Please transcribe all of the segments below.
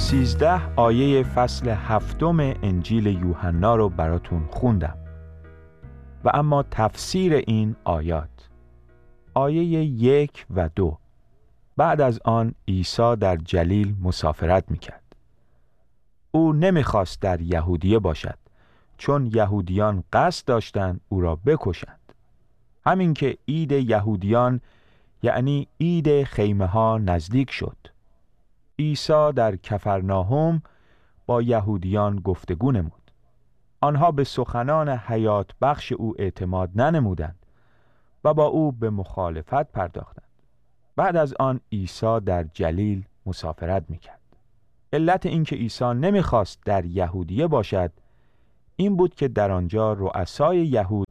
13 آیه فصل 7 انجیل یوحنا رو براتون خوندم و اما تفسیر این آیات، آیه 1 و 2. بعد از آن عیسی در جلیل مسافرت میکرد. او نمیخواست در یهودیه باشد، چون یهودیان قصد داشتند او را بکشند. همین که عید یهودیان یعنی عید خیمه ها نزدیک شد، عیسی در کفرناهم با یهودیان گفتگو نمود. آنها به سخنان حیات بخش او اعتماد ننمودند و با او به مخالفت پرداختند. بعد از آن عیسی در جلیل مسافرت میکرد. علت اینکه عیسی نمیخواست در یهودیه باشد این بود که در آنجا رؤسای یهود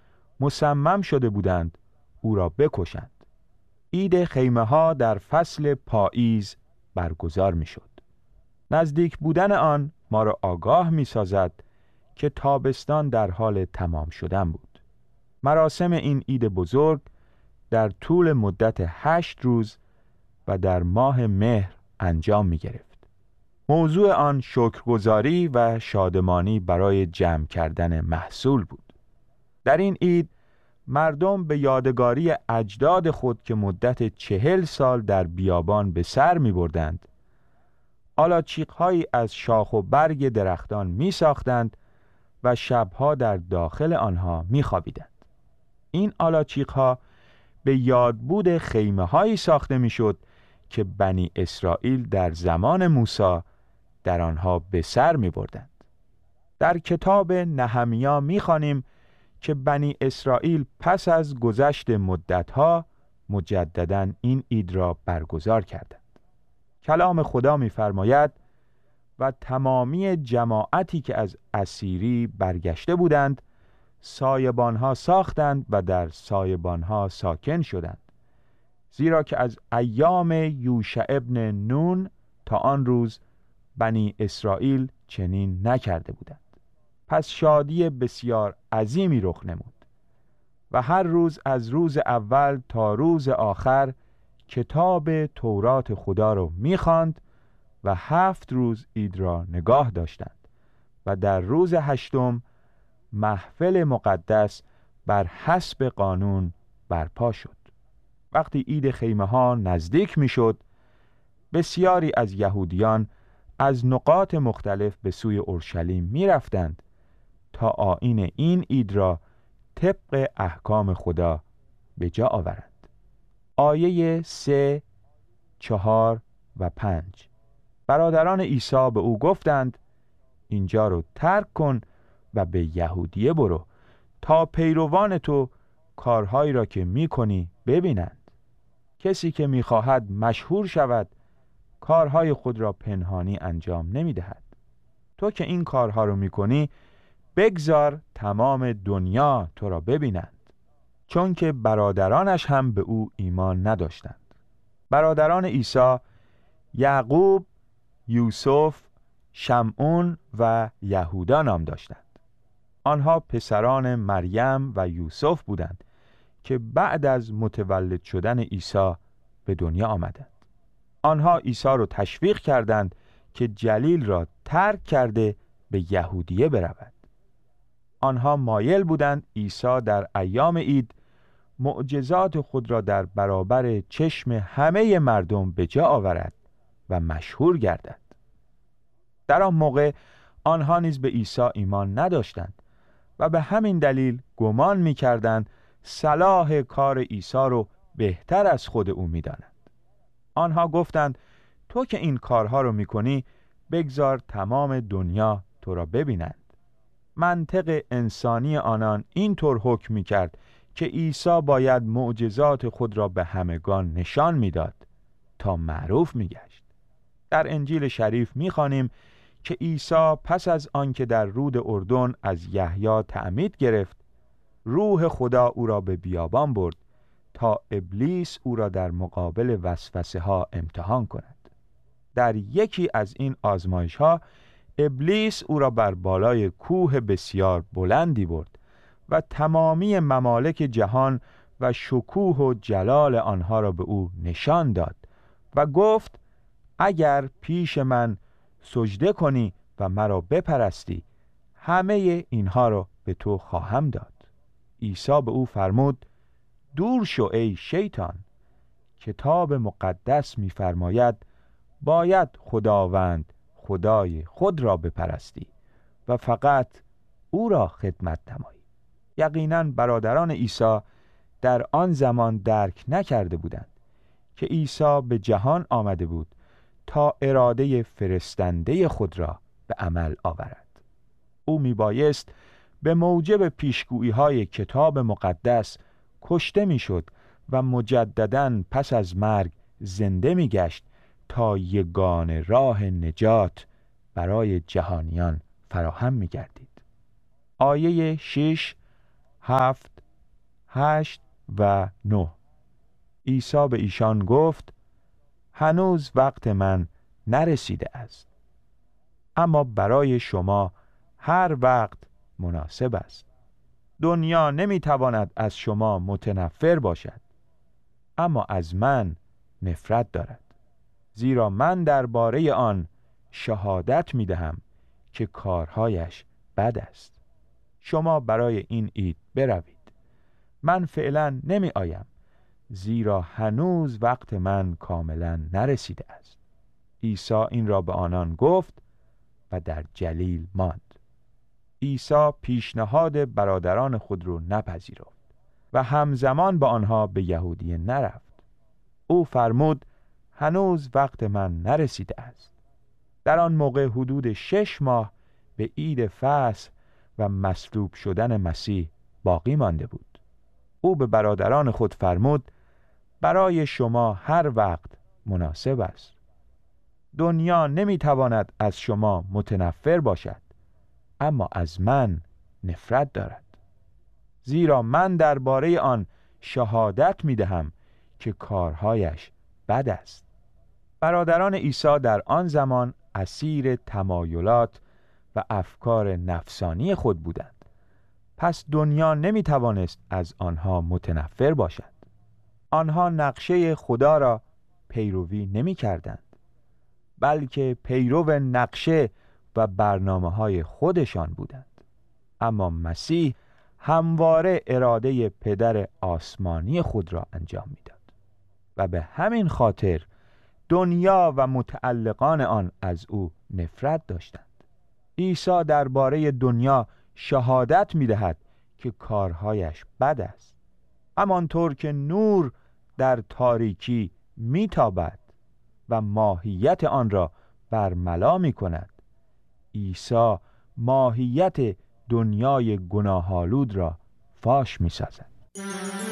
مصمم شده بودند او را بکشند. عید خیمه ها در فصل پاییز برگزار می شد. نزدیک بودن آن ما را آگاه می سازد که تابستان در حال تمام شدن بود. مراسم این عید بزرگ در طول مدت 8 روز و در ماه مهر انجام می گرفت. موضوع آن شکرگزاری و شادمانی برای جمع کردن محصول بود. در این عید مردم به یادگاری اجداد خود که مدت 40 سال در بیابان به سر می بردند، آلاچیق‌هایی از شاخ و برگ درختان می ساختند و شبها در داخل آنها می خوابیدند. این آلاچیق‌ها به یادبود خیمه‌هایی ساخته می شد که بنی اسرائیل در زمان موسی در آنها به سر می بردند. در کتاب نهمیا می خوانیم که بنی اسرائیل پس از گذشت مدتها مجدداً این عید را برگزار کردند. کلام خدا می‌فرماید و تمامی جماعتی که از اسیری برگشته بودند سایبانها ساختند و در سایبانها ساکن شدند، زیرا که از ایام یوشع ابن نون تا آن روز بنی اسرائیل چنین نکرده بودند. پس شادی بسیار عظیمی رخ نمود و هر روز از روز اول تا روز آخر کتاب تورات خدا را می‌خواند و 7 روز عید را نگاه داشتند و در روز 8 محفل مقدس بر حسب قانون برپا شد. وقتی عید خیمه ها نزدیک می‌شد، بسیاری از یهودیان از نقاط مختلف به سوی اورشلیم می‌رفتند تا آیین این عید را طبق احکام خدا به جا آورند. آیه 3، 4 و 5. برادران عیسی به او گفتند اینجا رو ترک کن و به یهودیه برو تا پیروان تو کارهایی را که می‌کنی ببینند. کسی که می‌خواهد مشهور شود کارهای خود را پنهانی انجام نمی‌دهد. تو که این کارها رو می‌کنی بگذار تمام دنیا تو را ببینند. چون که برادرانش هم به او ایمان نداشتند. برادران عیسی یعقوب، یوسف، شمعون و یهودا نام داشتند. آنها پسران مریم و یوسف بودند که بعد از متولد شدن عیسی به دنیا آمدند. آنها عیسی را تشویق کردند که جلیل را ترک کرده به یهودیه برود. آنها مایل بودند عیسی در ایام عید معجزات خود را در برابر چشم همه مردم به جا آورد و مشهور گردد. در آن موقع آنها نیز به عیسی ایمان نداشتند و به همین دلیل گمان می‌کردند صلاح کار عیسی را بهتر از خود او می‌دانند. آنها گفتند تو که این کارها رو می‌کنی بگذار تمام دنیا تو را ببینند. منطق انسانی آنان اینطور حکم می‌کرد که عیسی باید معجزات خود را به همگان نشان می‌داد تا معروف می‌گشت. در انجیل شریف می‌خوانیم که عیسی پس از آنکه در رود اردن از یحیی تعمید گرفت، روح خدا او را به بیابان برد تا ابلیس او را در مقابل وسوسه‌ها امتحان کند. در یکی از این آزمایش‌ها ابلیس او را بر بالای کوه بسیار بلندی برد و تمامی ممالک جهان و شکوه و جلال آنها را به او نشان داد و گفت اگر پیش من سجده کنی و مرا بپرستی، همه اینها را به تو خواهم داد. عیسی به او فرمود: دور شو ای شیطان، کتاب مقدس می‌فرماید باید خداوند خدای خود را بپرستی و فقط او را خدمت نمایی. یقیناً برادران عیسی در آن زمان درک نکرده بودند که عیسی به جهان آمده بود تا اراده فرستنده خود را به عمل آورد. او میبایست به موجب پیشگویی‌های کتاب مقدس کشته میشد و مجدداً پس از مرگ زنده میگشت تا یگانه راه نجات برای جهانیان فراهم میگردید. آیه 6، 7، 8 و 9. عیسی به ایشان گفت: هنوز وقت من نرسیده است، اما برای شما هر وقت مناسب است. دنیا نمیتواند از شما متنفر باشد، اما از من نفرت دارد، زیرا من درباره آن شهادت میدهم که کارهایش بد است. شما برای این عید بروید، من فعلا نمی آیم، زیرا هنوز وقت من کاملا نرسیده است. عیسی این را به آنان گفت و در جلیل ماند. عیسی پیشنهاد برادران خود را نپذیرفت و همزمان با آنها به یهودیه نرفت. او فرمود: هنوز وقت من نرسیده است. در آن موقع حدود 6 ماه به عید فصح و مصلوب شدن مسیح باقی مانده بود. او به برادران خود فرمود: برای شما هر وقت مناسب است. دنیا نمیتواند از شما متنفر باشد، اما از من نفرت دارد، زیرا من درباره آن شهادت میدهم که کارهایش بد است. برادران عیسی در آن زمان اسیر تمایلات و افکار نفسانی خود بودند، پس دنیا نمیتوانست از آنها متنفر باشد. آنها نقشه خدا را پیروی نمی کردند، بلکه پیرو نقشه و برنامه‌های خودشان بودند. اما مسیح همواره اراده پدر آسمانی خود را انجام میداد و به همین خاطر دنیا و متعلقان آن از او نفرت داشتند. عیسی درباره دنیا شهادت می‌دهد که کارهایش بد است. همانطور که نور در تاریکی میتابد و ماهیت آن را برملا می‌کند، عیسی ماهیت دنیای گناه‌آلود را فاش می‌سازد.